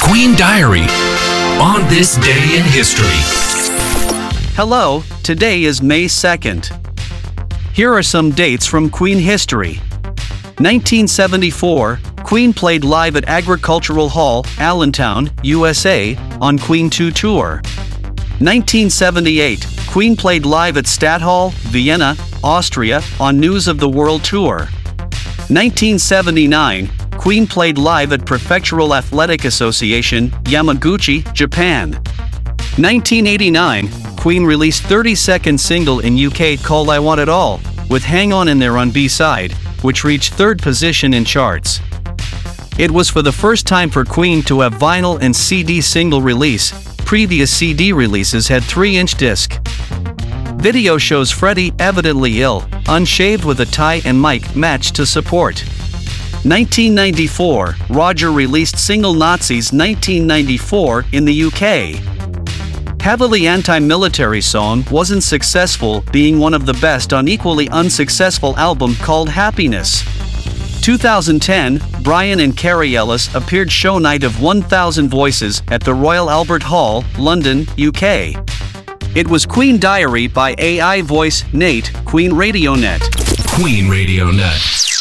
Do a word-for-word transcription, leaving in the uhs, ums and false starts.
Queen Diary on this day in history. Hello, today is May second. Here are some dates from Queen history. nineteen seventy-four, Queen played live at Agricultural Hall, Allentown, U S A, on Queen two Tour. nineteen seventy-eight, Queen played live at Stadthal, Vienna, Austria, on News of the World Tour. nineteen seventy-nine, Queen played live at Prefectural Athletic Association, Yamaguchi, Japan. nineteen eighty-nine, Queen released thirty-second single in U K called I Want It All, with Hang On in There on B-side, which reached third position in charts. It was for the first time for Queen to have vinyl and C D single release. Previous C D releases had three inch disc. Video shows Freddie evidently ill, unshaved with a tie and mic matched to support. nineteen ninety-four, Roger released single Nazis nineteen ninety-four in the U K. Heavily anti-military song wasn't successful, being one of the best on equally unsuccessful album called Happiness. two thousand ten, Brian and Carrie Ellis appeared show night of one thousand Voices at the Royal Albert Hall, London, U K. It was Queen Diary by A I Voice, Nate, Queen Radio Net. Queen Radio Net.